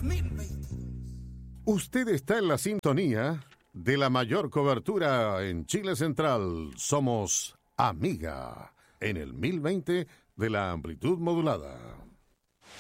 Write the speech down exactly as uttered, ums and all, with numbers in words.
Usted está en la sintonía de la mayor cobertura en Chile Central. Somos Amiga en el mil veinte de la amplitud modulada.